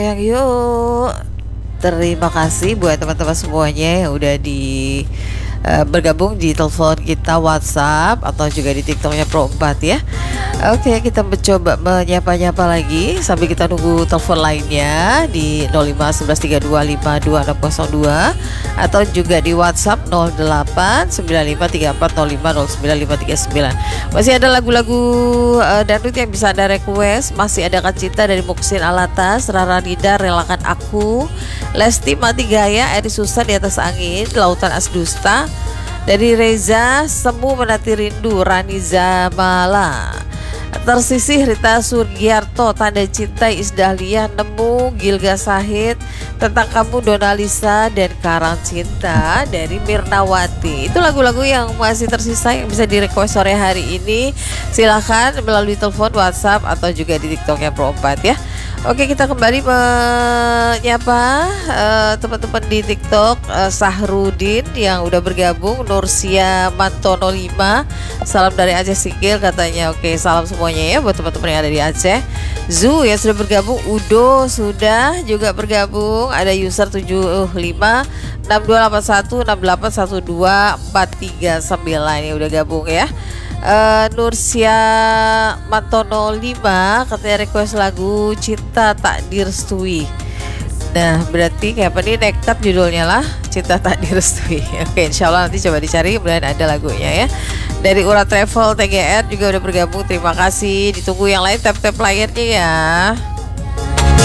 Yang yuk, terima kasih buat teman-teman semuanya yang udah bergabung di telepon kita WhatsApp atau juga di TikToknya Pro 4 ya. Oke, kita mencoba menyapa-nyapa lagi sambil kita nunggu telepon lainnya di 051132520602 atau juga di WhatsApp 08953405095339. Masih ada lagu-lagu dangdut yang bisa Anda request. Masih ada Kak Cinta dari Muksin Alatas, Rara Nida Relakan Aku, Lesti Mati Gaya, Eri Susan Di Atas Angin, Lautan Asdusta, dari Reza Semu Menanti Rindu, Rani Zamala, Tersisih Rita Surgiarto, Tanda Cinta Isdahlia, Nemu Gilga Sahid, Tentang Kamu Donalisa, dan Karang Cinta dari Mirnawati. Itu lagu-lagu yang masih tersisa yang bisa direquest sore hari ini. Silahkan melalui telepon, WhatsApp atau juga di TikToknya Pro 4 ya. Oke, kita kembali menyapa teman-teman di TikTok. Sahrudin yang udah bergabung, Nursia Mantono 5, salam dari Aceh Singgil katanya. Oke, salam semuanya ya buat teman-teman yang ada di Aceh. Zu yang sudah bergabung, Udo sudah juga bergabung, ada user 75 6281 6812439 yang udah gabung ya. Nursia Mantono 5 katanya request lagu Cinta Tak Direstui. Nah, berarti kayak apa nih, nekat judulnya lah, Cinta Tak Direstui. Oke, insya Allah nanti coba dicari, kemudian ada lagunya ya. Dari Ura Travel TGR juga udah bergabung, terima kasih. Ditunggu yang lain, tap-tap layarnya ya.